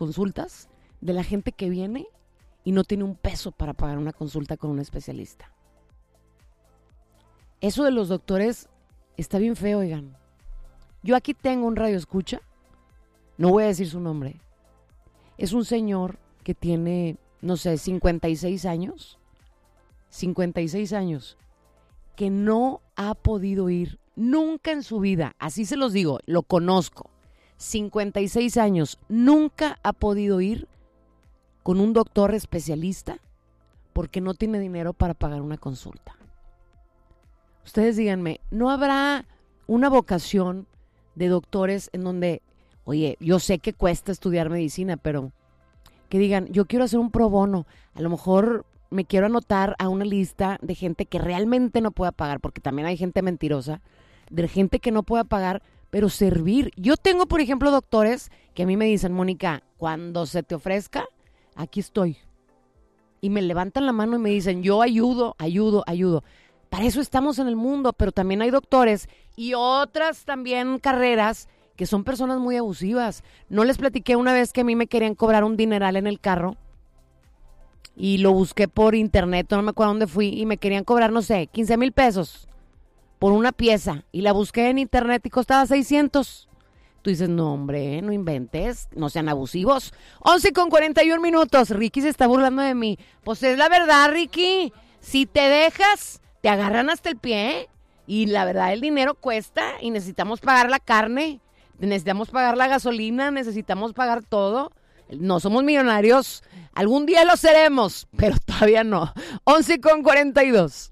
consultas de la gente que viene y no tiene un peso para pagar una consulta con un especialista. Eso de los doctores está bien feo, oigan. Yo aquí tengo un radioescucha, no voy a decir su nombre. Es un señor que tiene, no sé, 56 años, que no ha podido ir nunca en su vida, así se los digo, lo conozco, 56 años, nunca ha podido ir con un doctor especialista porque no tiene dinero para pagar una consulta. Ustedes díganme, ¿no habrá una vocación de doctores en donde, oye, yo sé que cuesta estudiar medicina, pero que digan, yo quiero hacer un pro bono, a lo mejor me quiero anotar a una lista de gente que realmente no pueda pagar, porque también hay gente mentirosa, de gente que no pueda pagar, pero servir. Yo tengo, por ejemplo, doctores que a mí me dicen, Mónica, cuando se te ofrezca, aquí estoy. Y me levantan la mano y me dicen, yo ayudo. Para eso estamos en el mundo, pero también hay doctores y otras también carreras que son personas muy abusivas. No les platiqué una vez que a mí me querían cobrar un dineral en el carro y lo busqué por internet, no me acuerdo dónde fui, y me querían cobrar, no sé, 15,000 pesos por una pieza y la busqué en internet y costaba 600. Tú dices, no hombre, no inventes, no sean abusivos. 11:41. Ricky se está burlando de mí. Pues es la verdad, Ricky. Si te dejas, te agarran hasta el pie. Y la verdad, el dinero cuesta y necesitamos pagar la carne, necesitamos pagar la gasolina, necesitamos pagar todo. No somos millonarios. Algún día lo seremos, pero todavía no. 11:42.